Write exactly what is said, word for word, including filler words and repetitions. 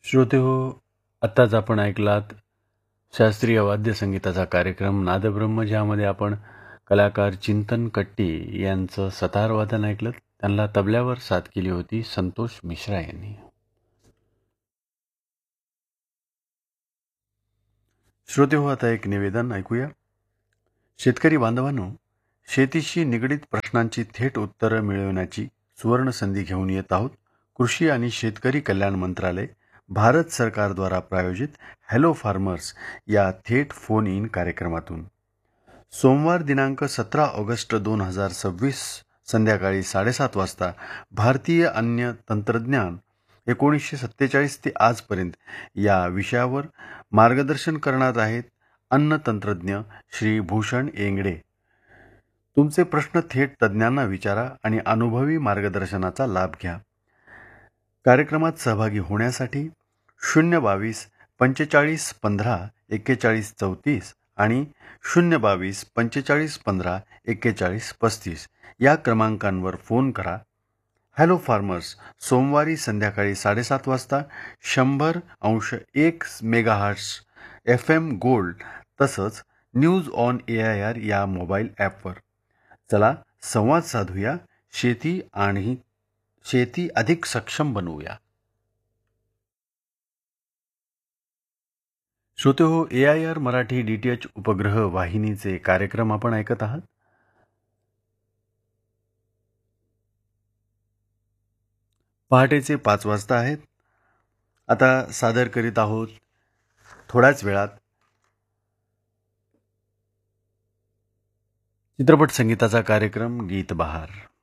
श्रोते हो, आत्ताच आपण ऐकलात शास्त्रीय वाद्यसंगीताचा कार्यक्रम नादब्रह्म, ज्यामध्ये आपण कलाकार चिंतन कट्टी यांचं सतार वादन ऐकलं. त्यांना तबल्यावर साथ केली होती संतोष मिश्रा यांनी. श्रोते हो, आता एक निवेदन ऐकूया. शेतकरी बांधवांनो, शेतीशी निगडीत प्रश्नांची थेट उत्तरं मिळवण्याची सुवर्ण संधी घेऊन येत आहोत. कृषी आणि शेतकरी कल्याण मंत्रालय, भारत सरकारद्वारा प्रायोजित हॅलो फार्मर्स या थेट फोन इन कार्यक्रमातून सोमवार दिनांक सतरा ऑगस्ट दोन हजार सव्वीस संध्याकाळी साडेसात वाजता भारतीय अन्न तंत्रज्ञान एकोणीसशे सत्तेचाळीस ते आजपर्यंत या विषयावर मार्गदर्शन करणार आहेत अन्न तंत्रज्ञ श्री भूषण एंगडे. तुमचे प्रश्न थेट तज्ज्ञांना विचारा आणि अनुभवी मार्गदर्शनाचा लाभ घ्या. कार्यक्रमात सहभागी होण्यासाठी शून्य बावीस पंचेचाळीस पंधरा एक्केचाळीस चौतीस आणि शून्य बावीस पंचेचाळीस पंधरा एक्केचाळीस पस्तीस या क्रमांकांवर फोन करा. हॅलो फार्मर्स सोमवारी संध्याकाळी साडेसात वाजता शंभर अंश एक मेगाहर्ट्स एफ एम गोल्ड तसंच news on A I R या मोबाईल ॲपवर. चला संवाद साधूया, शेती आणि शेती अधिक सक्षम बनवूया. श्रोते हो, ए I R Marathi D T H उपग्रह वाहिनीचे कार्यक्रम आपण ऐकत आहात. पहाटेचे पाच वाजता आहेत. आता सादर करीत आहोत थोड्याच वेळात चित्रपट संगीताचा कार्यक्रम गीत बहार.